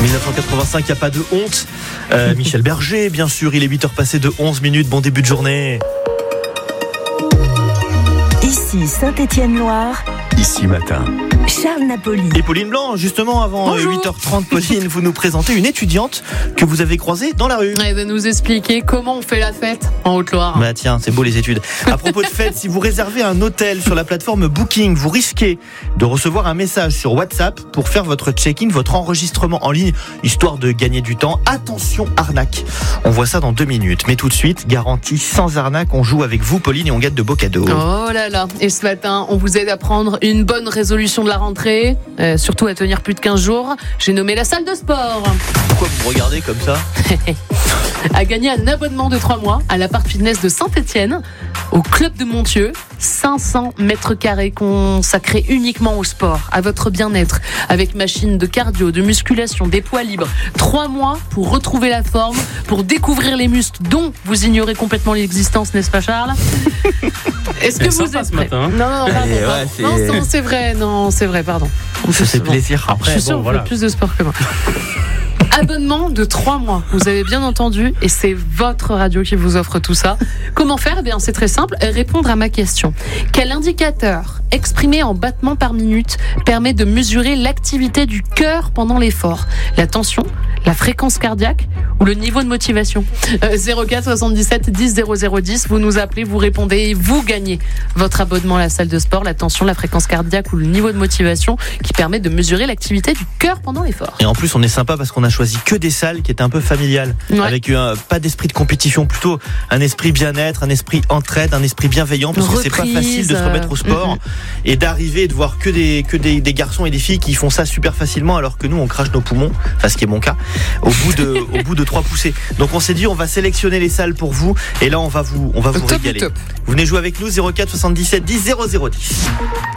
1985, il n'y a pas de honte. Michel Berger, bien sûr, il est 8h passé de 11 minutes. Bon début de journée. Ici Saint-Étienne-Loire. Ici matin. Charles Napoli. Et Pauline Blanc, justement, avant Bonjour. 8h30, Pauline, vous nous présentez une étudiante que vous avez croisée dans la rue. Elle va nous expliquer comment on fait la fête en Haute-Loire. Bah tiens, c'est beau les études. À propos de fête, si vous réservez un hôtel sur la plateforme Booking, vous risquez de recevoir un message sur WhatsApp pour faire votre check-in, votre enregistrement en ligne, histoire de gagner du temps. Attention, arnaque. On voit ça dans 2 minutes. Mais tout de suite, garantie sans arnaque, on joue avec vous, Pauline, et on gagne de beaux cadeaux. Oh là là. Et ce matin, on vous aide à prendre une bonne résolution de la rentrée, surtout à tenir plus de 15 jours. J'ai nommé la salle de sport. Pourquoi vous me regardez comme ça ? À gagner un abonnement de 3 mois à l'appart fitness de Saint-Étienne, au club de Montieu. 500 mètres carrés consacrés uniquement au sport, à votre bien-être, avec machines de cardio, de musculation, des poids libres. 3 mois pour retrouver la forme, pour découvrir les muscles dont vous ignorez complètement l'existence, n'est-ce pas Charles ? Est-ce que vous êtes prêts ? Non, pardon. Non, c'est vrai, pardon. Ça fait plaisir. Après, je suis sûr que vous faites plus de sport que moi. Abonnement de 3 mois, vous avez bien entendu, et c'est votre radio qui vous offre tout ça. Comment faire ? Eh bien, c'est très simple, répondre à ma question. Quel indicateur exprimé en battements par minute permet de mesurer l'activité du cœur pendant l'effort ? La tension, la fréquence cardiaque ou le niveau de motivation ? 04 77 10 00 10, vous nous appelez, vous répondez et vous gagnez votre abonnement à la salle de sport, la tension, la fréquence cardiaque ou le niveau de motivation qui permet de mesurer l'activité du cœur pendant l'effort. Et en plus, on est sympa parce qu'on a choisi que des salles qui étaient un peu familiales, avec pas d'esprit de compétition, plutôt un esprit bien-être, un esprit entraide, un esprit bienveillant, parce que c'est pas facile de se remettre au sport et d'arriver et de voir que des garçons et des filles qui font ça super facilement, alors que nous on crache nos poumons, enfin ce qui est mon cas, au bout de 3 poussées. Donc on s'est dit on va sélectionner les salles pour vous, et là on va vous régaler. Vous venez jouer avec nous, 04 77 10 00 10.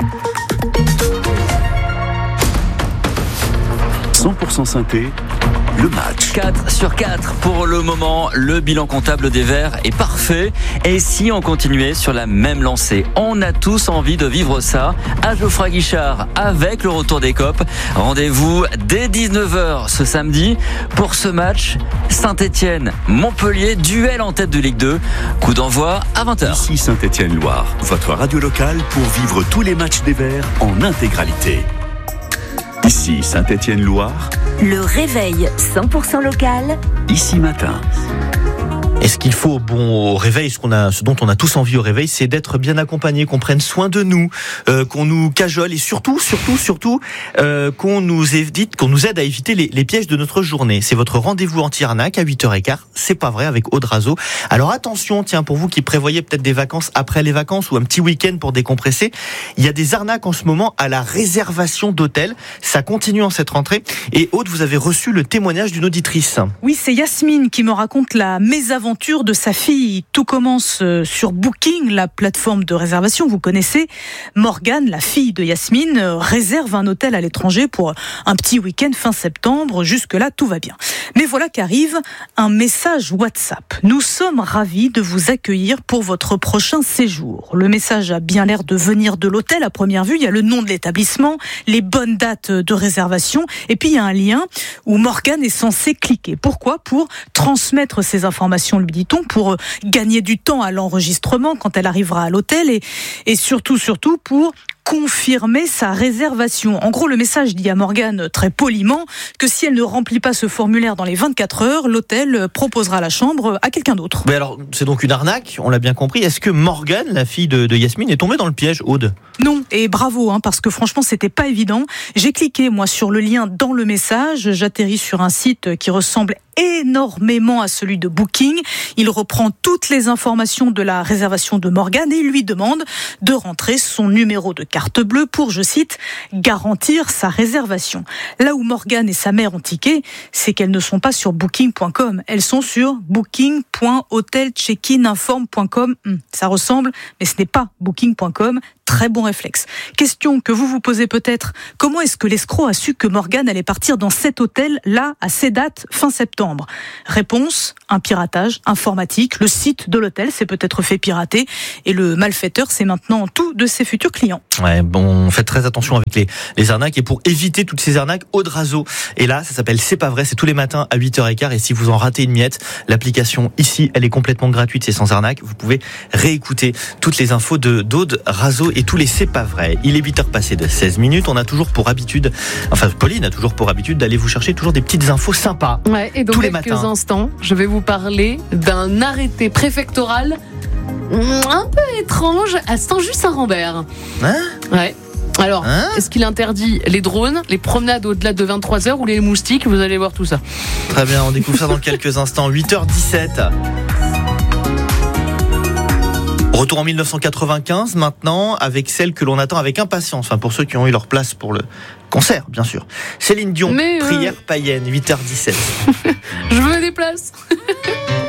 100% synthé, le match. 4 sur 4 pour le moment. Le bilan comptable des Verts est parfait. Et si on continuait sur la même lancée ? On a tous envie de vivre ça à Geoffroy Guichard avec le retour des Copes. Rendez-vous dès 19h ce samedi pour ce match Saint-Étienne-Montpellier, duel en tête de Ligue 2. Coup d'envoi à 20h. Ici Saint-Étienne-Loire, votre radio locale pour vivre tous les matchs des Verts en intégralité. Ici Saint-Étienne-Loire. Le réveil 100% local. Ici matin. Et ce qu'il faut au réveil, ce dont on a tous envie au réveil, c'est d'être bien accompagné, qu'on prenne soin de nous, qu'on nous cajole et surtout, qu'on nous aide à éviter les pièges de notre journée. C'est votre rendez-vous anti-arnaque à 8h15. C'est pas vrai, avec Aude Razo. Alors attention, tiens, pour vous qui prévoyez peut-être des vacances après les vacances ou un petit week-end pour décompresser, il y a des arnaques en ce moment à la réservation d'hôtels. Ça continue en cette rentrée. Et Aude, vous avez reçu le témoignage d'une auditrice. Oui, c'est Yasmine qui me raconte la mésaventure de sa fille. Tout commence sur Booking, la plateforme de réservation, vous connaissez. Morgane, la fille de Yasmine, réserve un hôtel à l'étranger pour un petit week-end fin septembre. Jusque-là, tout va bien. Mais voilà qu'arrive un message WhatsApp. Nous sommes ravis de vous accueillir pour votre prochain séjour. Le message a bien l'air de venir de l'hôtel à première vue. Il y a le nom de l'établissement, les bonnes dates de réservation, et puis il y a un lien où Morgane est censée cliquer. Pourquoi ? Pour transmettre ces informations, lui dit-on, pour gagner du temps à l'enregistrement quand elle arrivera à l'hôtel, et surtout pour confirmer sa réservation. En gros, le message dit à Morgane très poliment que si elle ne remplit pas ce formulaire dans les 24 heures, l'hôtel proposera la chambre à quelqu'un d'autre. Mais alors, c'est donc une arnaque, on l'a bien compris. Est-ce que Morgane, la fille de Yasmine, est tombée dans le piège, Aude ? Non, et bravo, parce que franchement, c'était pas évident. J'ai cliqué, moi, sur le lien dans le message. J'atterris sur un site qui ressemble énormément à celui de Booking. Il reprend toutes les informations de la réservation de Morgane et lui demande de rentrer son numéro de carte bleue pour, je cite, garantir sa réservation. Là où Morgane et sa mère ont tiqué, c'est qu'elles ne sont pas sur booking.com. Elles sont sur booking.hotelcheckininform.com. Ça ressemble, mais ce n'est pas booking.com. Très bon réflexe. Question que vous vous posez peut-être, comment est-ce que l'escroc a su que Morgane allait partir dans cet hôtel-là, à ces dates, fin septembre ? Réponse, un piratage informatique. Le site de l'hôtel s'est peut-être fait pirater et le malfaiteur sait maintenant tout de ses futurs clients. Ouais, bon, faites très attention avec les arnaques, et pour éviter toutes ces arnaques, Audrazo est là, ça s'appelle C'est pas vrai, c'est tous les matins à 8h15, et si vous en ratez une miette, l'application ici, elle est complètement gratuite, c'est sans arnaque, vous pouvez réécouter toutes les infos d'Audrazo et tous les C'est pas vrai. Il est 8h passé de 16 minutes, on a toujours pour habitude, enfin Pauline a toujours pour habitude d'aller vous chercher toujours des petites infos sympas. Ouais, et dans tous les quelques matins. instants, je vais vous parler d'un arrêté préfectoral un peu étrange à Saint-Just-Saint-Rambert. Hein ? Ouais. Alors, Hein ? est-ce qu'il interdit les drones, les promenades au-delà de 23h ou les moustiques ? Vous allez voir tout ça. Très bien, on découvre ça dans quelques instants. 8h17. Retour en 1995 maintenant, avec celle que l'on attend avec impatience, enfin pour ceux qui ont eu leur place pour le concert, bien sûr. Céline Dion, Mais Prière païenne, 8h17. Je veux des places.